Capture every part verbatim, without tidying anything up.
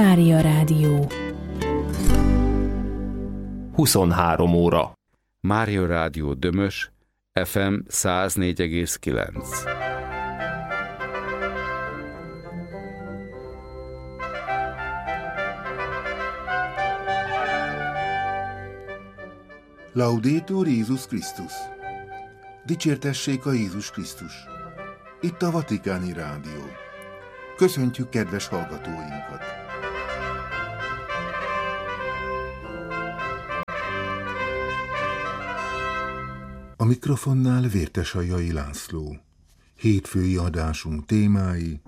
Mária Rádió. huszonhárom óra. Mária Rádió Dömös, ef em száz négy egész kilenc. Laudetur Jézus Krisztus! Dicsértessék a Jézus Krisztus! Itt a Vatikáni Rádió. Köszöntjük kedves hallgatóinkat! A mikrofonnál Vértesajai László. Hétfői adásunk témái: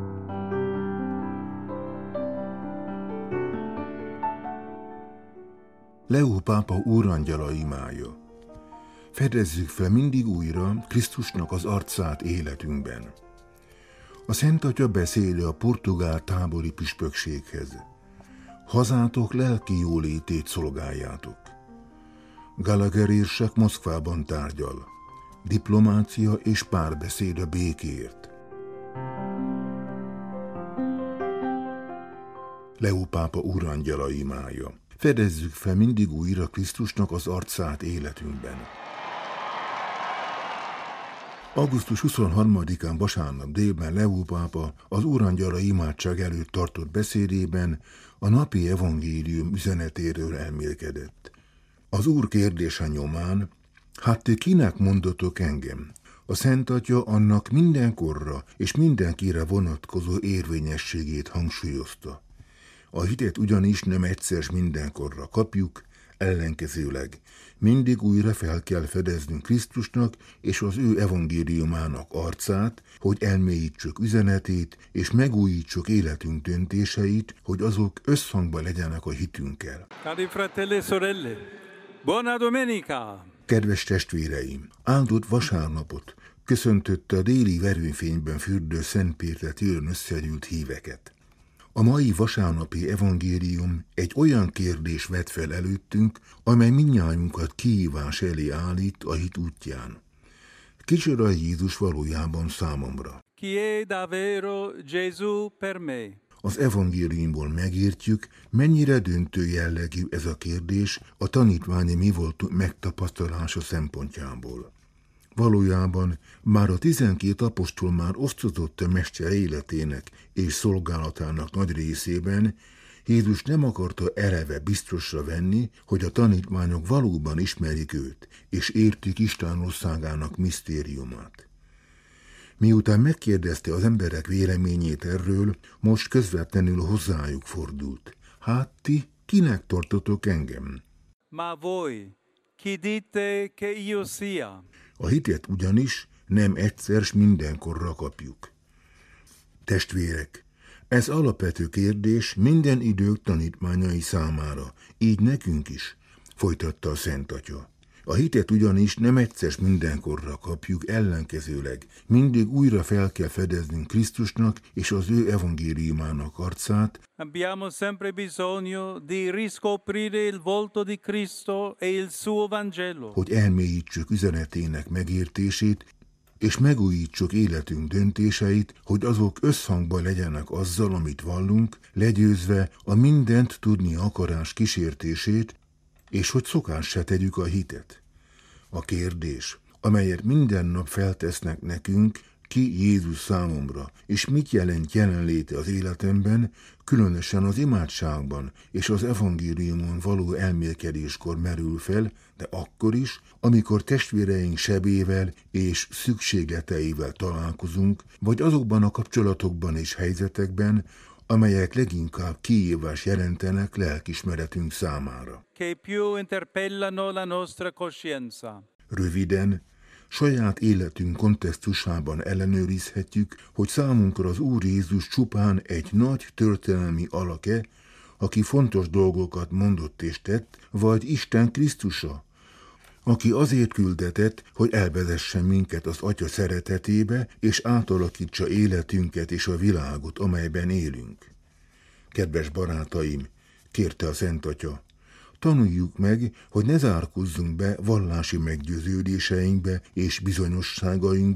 Leó pápa úrangyala imája. Fedezzük fel mindig újra Krisztusnak az arcát életünkben. A Szent Atya beszél a portugál tábori püspökséghez. Hazátok lelki jólétét szolgáljátok. Gallagher írsak Moszkvában tárgyal. Diplomácia és párbeszéd a békéért. Leó pápa úrangyala imája. Fedezzük fel mindig újra Krisztusnak az arcát életünkben. augusztus huszonharmadikán vasárnap délben Leó pápa az úrangyala imádság előtt tartott beszédében a napi evangélium üzenetéről elmélkedett. Az Úr kérdése nyomán: hát ti kinek mondotok engem? A Szent Atya annak mindenkorra és mindenkire vonatkozó érvényességét hangsúlyozta. A hitet ugyanis nem egyszer mindenkorra kapjuk, ellenkezőleg mindig újra fel kell fedeznünk Krisztusnak és az ő evangéliumának arcát, hogy elmélyítsük üzenetét és megújítsuk életünk döntéseit, hogy azok összhangban legyenek a hitünkkel. Cari fratelli e sorelle, buona domenica! Kedves testvéreim, áldott vasárnapot köszöntötte a déli verőfényben fürdő Szent Péter téren összegyűlt híveket. A mai vasárnapi evangélium egy olyan kérdés vet fel előttünk, amely mindnyájunkat kihívás elé állít a hit útján. Kicsoda Jézus valójában számomra? Chi è davvero Gesù per me? Az evangéliumból megértjük, mennyire döntő jellegű ez a kérdés a tanítványi mi voltunk megtapasztalása szempontjából. Valójában már a tizenkét apostol már osztozott a mester életének és szolgálatának nagy részében. Jézus nem akarta eleve biztosra venni, hogy a tanítványok valóban ismerik őt, és értik Isten országának misztériumát. Miután megkérdezte az emberek véleményét erről, most közvetlenül hozzájuk fordult. Hát ti kinek tartotok engem? Ma voi, chi dite che io sia? A hitet ugyanis nem egyszer s mindenkorra kapjuk. Testvérek, ez alapvető kérdés minden idők tanítványai számára, így nekünk is, folytatta a Szent Atya. A hitet ugyanis nem egyszer s mindenkorra kapjuk, ellenkezőleg mindig újra fel kell fedeznünk Krisztusnak és az ő evangéliumának arcát. Abbiamo sempre bisogno di riscoprire il volto di Cristo e il suo Vangelo. Hogy elmélyítsük üzenetének megértését, és megújítsuk életünk döntéseit, hogy azok összhangban legyenek azzal, amit vallunk, legyőzve a mindent tudni akarás kísértését, és hogy szokássá tegyük a hitet. A kérdés, amelyet minden nap feltesznek nekünk, ki Jézus számomra, és mit jelent jelenléte az életemben, különösen az imádságban és az evangéliumon való elmélkedéskor merül fel, de akkor is, amikor testvéreink sebével és szükségleteivel találkozunk, vagy azokban a kapcsolatokban és helyzetekben, amelyek leginkább kihívás jelentenek lelkismeretünk számára. Che più interpellano la nostra coscienza. Röviden, saját életünk kontextusában ellenőrizhetjük, hogy számunkra az Úr Jézus csupán egy nagy történelmi alak-e, aki fontos dolgokat mondott és tett, vagy Isten Krisztusa, aki azért küldetett, hogy elvezessen minket az Atya szeretetébe, és átalakítsa életünket és a világot, amelyben élünk. Kedves barátaim, kérte a Szent Atya, tanuljuk meg, hogy ne zárkozzunk be vallási meggyőződéseinkbe és bizonyosságainkba,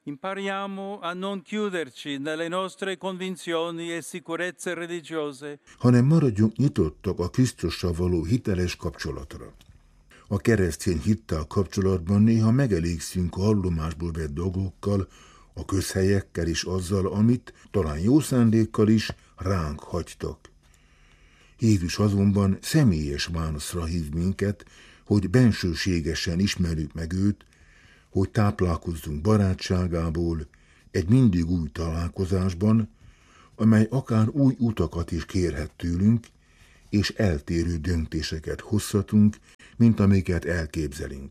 Impariamo a non chiuderci nelle nostre convinzioni e sicurezze religiose, hanem maradjunk nyitottak a Krisztussal való hiteles kapcsolatra. A keresztény hittel kapcsolatban néha megelégszünk a hallomásból vett dolgokkal, a közhelyekkel és azzal, amit, talán jó szándékkal is, ránk hagytak. Jézus azonban személyes válaszra hív minket, hogy bensőségesen ismerjük meg őt, hogy táplálkozzunk barátságából egy mindig új találkozásban, amely akár új utakat is kérhet tőlünk, és eltérő döntéseket hozhatunk, mint amiket elképzelünk.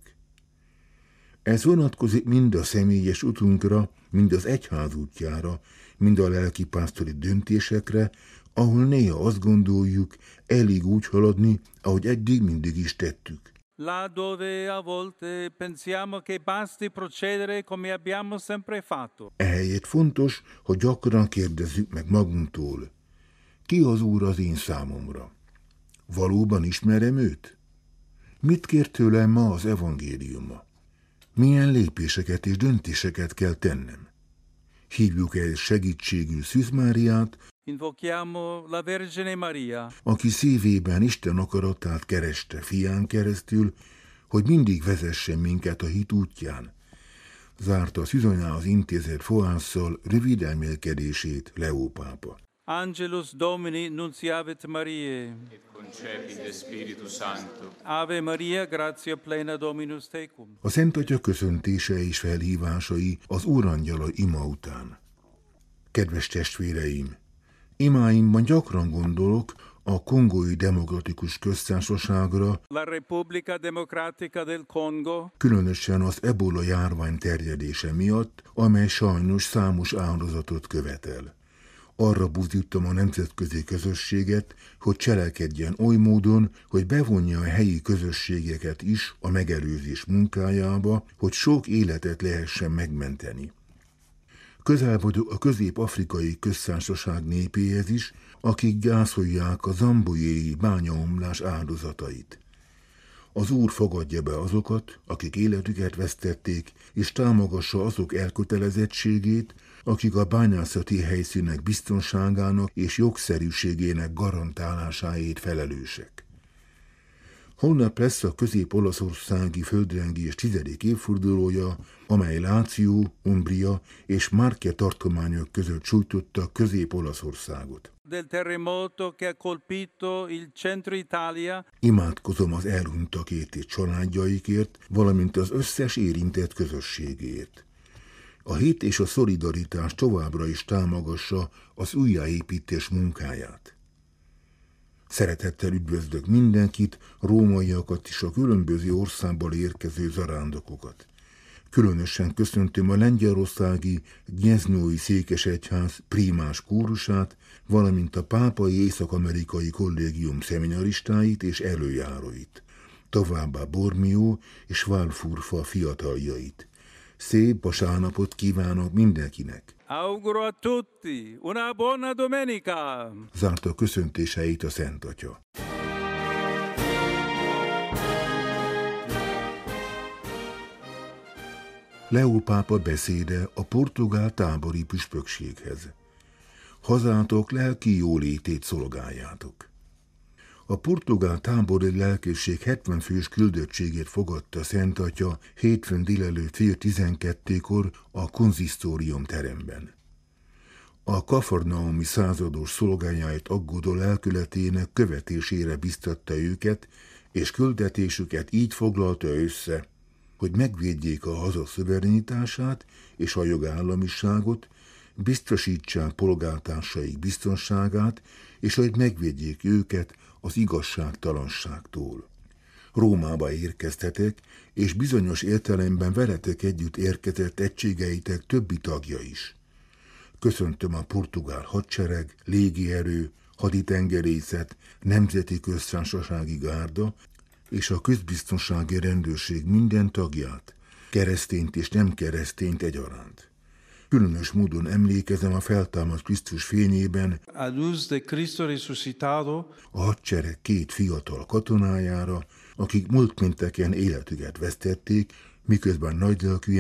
Ez vonatkozik mind a személyes utunkra, mind az egyház útjára, mind a lelkipásztori döntésekre, ahol néha azt gondoljuk, elég úgy haladni, ahogy eddig mindig is tettük. là dove a volte pensiamo che basti procedere come abbiamo sempre fatto. Ehelyett fontos, hogy gyakran kérdezzük meg magunktól, ki az Úr az én számomra? Valóban ismerem őt? Mit kér tőlem ma az evangéliuma? Milyen lépéseket és döntéseket kell tennem? Hívjuk el segítségül Szűz Máriát, Invochiamo la Vergine Maria, aki szívében Isten akaratát kereste fián keresztül, hogy mindig vezessen minket a hit útján. Zárta a Szűzanyához intézett fohásszal rövid elmélkedését Leó pápa. Angelus Domini nunciavit Mariae, et concepit Spiritus Sancto. Ave Maria, gratia plena Dominus tecum. A Szent Atya köszöntése és felhívásai az Úrangyala ima után. Kedves testvéreim! Imáimban gyakran gondolok a Kongói Demokratikus Köztársaságra, La Repubblica Democratica del Congo, különösen az ebola járvány terjedése miatt, amely sajnos számos áldozatot követel. Arra buzdítom a nemzetközi közösséget, hogy cselekedjen oly módon, hogy bevonja a helyi közösségeket is a megelőzés munkájába, hogy sok életet lehessen megmenteni. Közel vagyok a Közép-Afrikai Köztársaság népéhez is, akik gyászolják a zambojéi bányaomlás áldozatait. Az Úr fogadja be azokat, akik életüket vesztették, és támogassa azok elkötelezettségét, akik a bányászati helyszínek biztonságának és jogszerűségének garantálásáért felelősek. Holnap lesz a közép-olaszországi földrengés tizedik évfordulója, amely Láció, Umbria és Marche tartományok között sújtotta Közép-Olaszországot. del terremoto che ha colpito il centro Italia, Imádkozom az elhunytakért és családjaikért, valamint az összes érintett közösségért. A hit és a szolidaritás továbbra is támogassa az újjáépítés munkáját. Szeretettel üdvözlök mindenkit, rómaiakat és a különböző országból érkező zarándokokat. Különösen köszöntöm a lengyelországi Gnieznói Székesegyház primás kórusát, valamint a pápai észak-amerikai kollégium szeminaristáit és előjáróit, továbbá Bormió és Válfurfa fiataljait. Szép vasárnapot kívánok mindenkinek! auguro a tutti una buona domenica! Zárta köszöntéseit a Szent Atya. Leó pápa beszéde a portugál tábori püspökséghez. Hazátok lelki jólétét szolgáljátok. A portugál tábori lelkészség hetven fős küldöttségét fogadta Szent Atya hétfőn délelőtt fél tizenkettőkor a konzisztórium teremben. A kafarnaumi százados szolgájáért aggódó lelkületének követésére biztatta őket, és küldetésüket így foglalta össze, hogy megvédjék a haza szuverenitását és a jogállamiságot, biztosítsák polgártársaik biztonságát, és hogy megvédjék őket az igazságtalanságtól. Rómába érkeztetek, és bizonyos értelemben veletek együtt érkezett egységeitek többi tagja is. Köszöntöm a portugál hadsereg, légierő, haditengerészet, nemzeti köztársasági gárda és a közbiztonsági rendőrség minden tagját, keresztényt és nem keresztényt egyaránt. Különös módon emlékezem a feltámadt Krisztus fényében A luz de Cristo resucitado, a hadsereg két fiatal katonájára, akik múlt pénteken életüket vesztették, miközben nagylelkűen,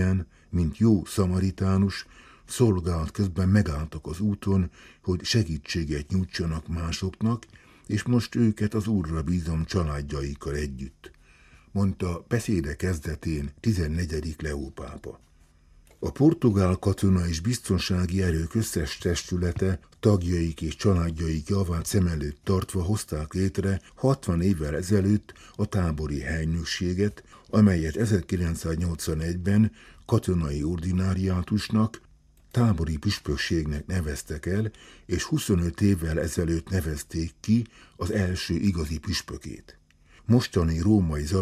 mint jó szamaritánus, szolgálat közben megálltak az úton, hogy segítséget nyújtsanak másoknak, és most őket az Úrra bízom családjaikkal együtt, mondta beszéde kezdetén tizennegyedik Leó pápa. A portugál katona és biztonsági erők összes testülete, tagjaik és családjaik javát szem előtt tartva hozták létre hatvan évvel ezelőtt a tábori helynökséget, amelyet ezerkilencszáznyolcvanegyben katonai ordináriátusnak, tábori püspökségnek neveztek el, és huszonöt évvel ezelőtt nevezték ki az első igazi püspökét. Mostani római